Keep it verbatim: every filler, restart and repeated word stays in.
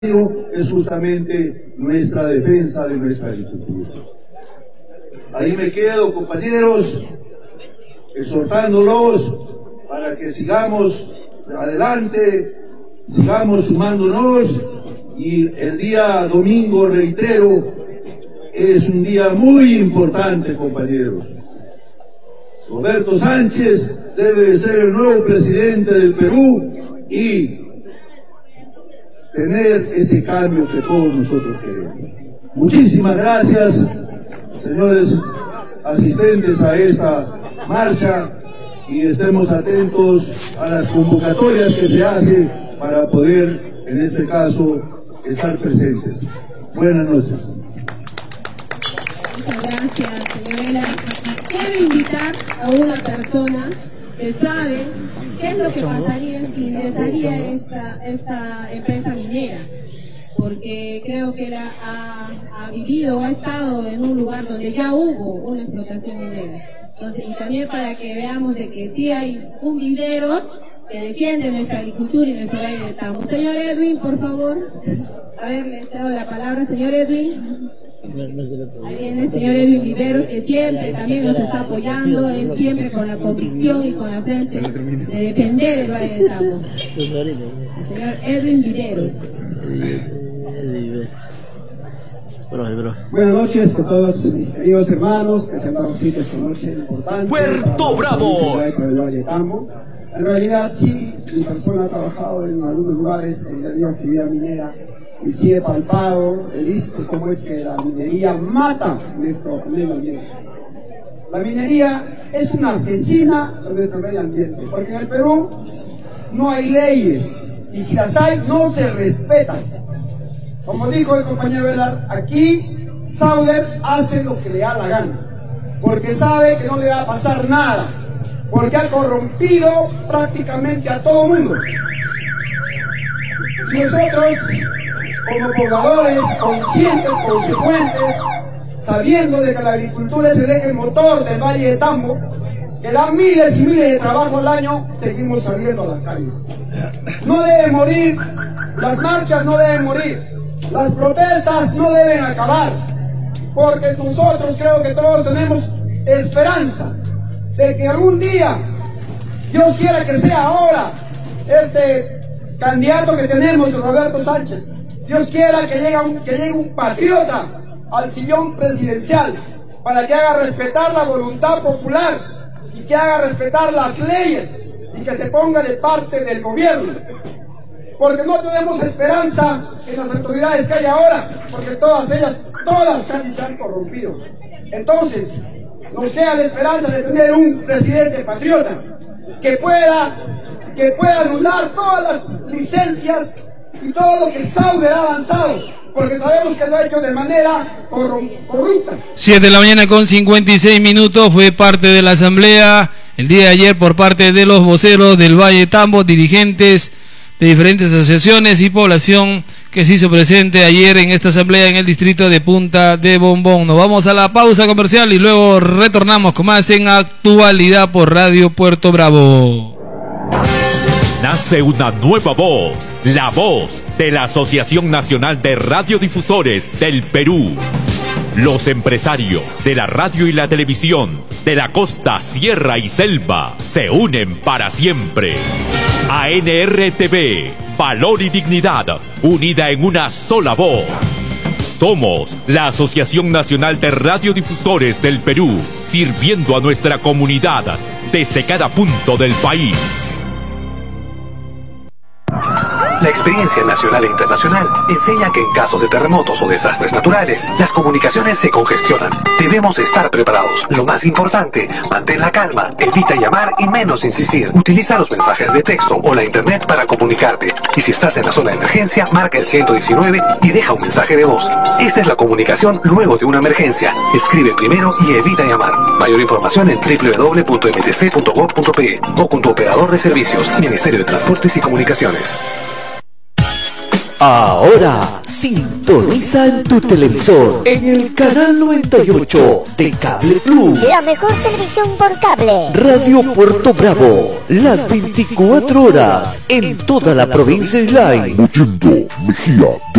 es justamente nuestra defensa de nuestra agricultura. Ahí me quedo, compañeros, exhortándolos para que sigamos adelante, sigamos sumándonos, y el día domingo, reitero, es un día muy importante, compañeros. Roberto Sánchez debe ser el nuevo presidente del Perú y tener ese cambio que todos nosotros queremos. Muchísimas gracias, señores asistentes a esta marcha, y estemos atentos a las convocatorias que se hacen para poder, en este caso, estar presentes. Buenas noches. Muchas gracias, señora. Quiero invitar a una persona que sabe qué es lo que pasaría si ingresaría esta, esta empresa minera, porque creo que la, ha, ha vivido o ha estado en un lugar donde ya hubo una explotación minera. Entonces, y también para que veamos de que sí hay un vivero que defiende nuestra agricultura y nuestro valle de Tambo. Señor Edwin, por favor. A ver, le he dado la palabra, señor Edwin. Ahí viene el señor Edwin Viveros, que siempre también nos está apoyando, él siempre con la convicción y con la frente de defender el Valle de Tambo. El señor Edwin Viveros. Buenas noches a todos mis queridos hermanos que se han dado cita esta noche importante. ¡Puerto Bravo! El Valle de Tambo. En realidad sí, mi persona ha trabajado en algunos lugares en la actividad minera, y sí he palpado, he visto cómo es que la minería mata nuestro medio ambiente. La minería es una asesina de nuestro medio ambiente, porque en el Perú no hay leyes, y si las hay no se respetan. Como dijo el compañero Velar, aquí Sauder hace lo que le da la gana, porque sabe que no le va a pasar nada, porque ha corrompido prácticamente a todo el mundo. Y nosotros, como pobladores conscientes, consecuentes, sabiendo de que la agricultura es el eje motor del Valle de Tambo, que da miles y miles de trabajo al año, seguimos saliendo a las calles. No deben morir, las marchas no deben morir, las protestas no deben acabar, porque nosotros creo que todos tenemos esperanza de que algún día, Dios quiera que sea ahora, este candidato que tenemos, Roberto Sánchez, Dios quiera que llegue un, que llegue un patriota al sillón presidencial para que haga respetar la voluntad popular y que haga respetar las leyes y que se ponga de parte del gobierno. Porque no tenemos esperanza en las autoridades que hay ahora, porque todas ellas, todas casi se han corrompido. Entonces, nos queda la esperanza de tener un presidente patriota que pueda, que pueda anular todas las licencias y todo lo que Sauder ha avanzado, porque sabemos que lo ha hecho de manera corrupta. siete de la mañana con cincuenta y seis minutos, fue parte de la asamblea el día de ayer por parte de los voceros del Valle de Tambo, dirigentes de diferentes asociaciones y población que se hizo presente ayer en esta asamblea en el distrito de Punta de Bombón. Nos vamos a la pausa comercial y luego retornamos con más en Actualidad por Radio Puerto Bravo. Nace una nueva voz, la voz de la Asociación Nacional de Radiodifusores del Perú. Los empresarios de la radio y la televisión de la costa, sierra y selva se unen para siempre. A N R T V, valor y dignidad, unida en una sola voz. Somos la Asociación Nacional de Radiodifusores del Perú, sirviendo a nuestra comunidad desde cada punto del país. La experiencia nacional e internacional enseña que en casos de terremotos o desastres naturales, las comunicaciones se congestionan. Debemos estar preparados. Lo más importante, mantén la calma, evita llamar y menos insistir. Utiliza los mensajes de texto o la internet para comunicarte. Y si estás en la zona de emergencia, marca el ciento diecinueve y deja un mensaje de voz. Esta es la comunicación luego de una emergencia. Escribe primero y evita llamar. Mayor información en doble u doble u doble u punto m t c punto gov punto p e o con tu operador de servicios, Ministerio de Transportes y Comunicaciones. Ahora sintoniza en tu televisor en el canal noventa y ocho de Cable Plus. La mejor televisión por cable. Radio Puerto Bravo, las veinticuatro horas en toda la provincia de Islay. Muyendo Mejía.